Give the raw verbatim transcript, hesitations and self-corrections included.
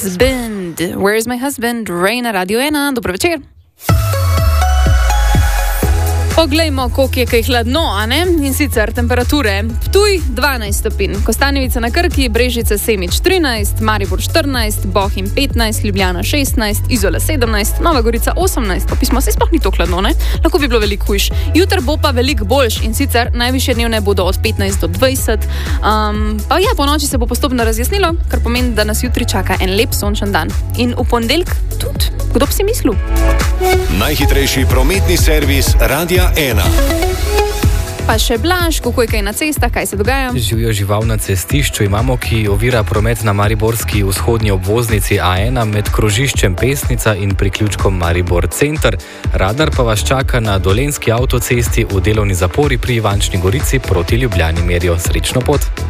Husband. Where is my husband? Ray na Radio ena. Dobro večer. Poglejmo, koliko je kaj hladno, a ne? In sicer temperature. Ptuj dvanajst stopinj, Kostanjevica na Krki, Brežice, Semič trinajst, Maribor štirinajst, Bohinj petnajst, Ljubljana šestnajst, Izola sedemnajst, Nova Gorica osemnajst. Pa pismo, se sploh ni to hladno, ne? Lahko bi bilo veliko hujš. Jutr bo pa veliko boljš in sicer najvišje dnevne bodo od petnajst do dvajset. Um, pa ja, po noči se bo postopno razjasnilo, kar pomeni, da nas jutri čaka en lep sončen dan. In v ponedeljek tudi. Kdo bi si mislil? Najhitrejši prometni servis Radia ena. Pa še Blaž, kako je kaj na cestah, kaj se dogaja? Živijo žival na cestišču, imamo, ki ovira promet na mariborski vzhodnji obvoznici A ena med krožiščem Pesnica in priključkom Maribor Center. Radar pa vas čaka na dolenjski avtocesti v delovni zapori pri Ivančni Gorici proti Ljubljani. Merijo srečno pot.